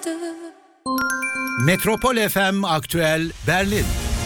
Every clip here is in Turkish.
Metropol FM Aktüel Berlin.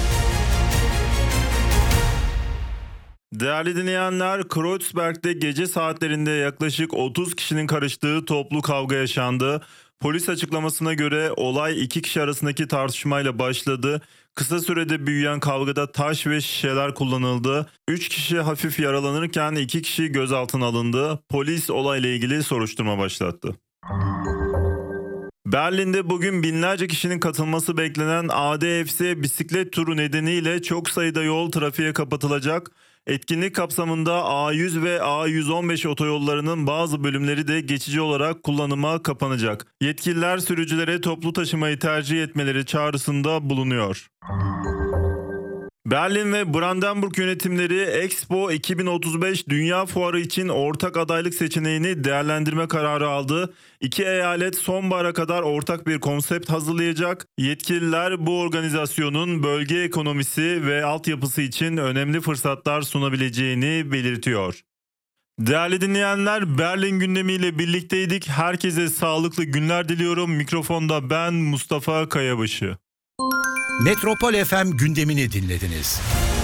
Değerli dinleyenler, Kreuzberg'de gece saatlerinde yaklaşık 30 kişinin karıştığı toplu kavga yaşandı. Polis açıklamasına göre olay iki kişi arasındaki tartışmayla başladı. Kısa sürede büyüyen kavgada taş ve şişeler kullanıldı. 3 kişi hafif yaralanırken 2 kişi gözaltına alındı. Polis olayla ilgili soruşturma başlattı. Berlin'de bugün binlerce kişinin katılması beklenen ADFC bisiklet turu nedeniyle çok sayıda yol trafiğe kapatılacak. Etkinlik kapsamında A100 ve A115 otoyollarının bazı bölümleri de geçici olarak kullanıma kapanacak. Yetkililer sürücülere toplu taşımayı tercih etmeleri çağrısında bulunuyor. Berlin ve Brandenburg yönetimleri Expo 2035 Dünya Fuarı için ortak adaylık seçeneğini değerlendirme kararı aldı. İki eyalet sonbahara kadar ortak bir konsept hazırlayacak. Yetkililer bu organizasyonun bölge ekonomisi ve altyapısı için önemli fırsatlar sunabileceğini belirtiyor. Değerli dinleyenler, Berlin gündemiyle birlikteydik. Herkese sağlıklı günler diliyorum. Mikrofonda ben Mustafa Kayabaşı. Metropol FM gündemini dinlediniz.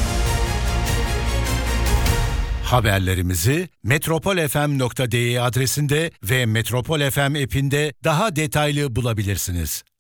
Haberlerimizi metropolfm.de adresinde ve Metropol FM app'inde daha detaylı bulabilirsiniz.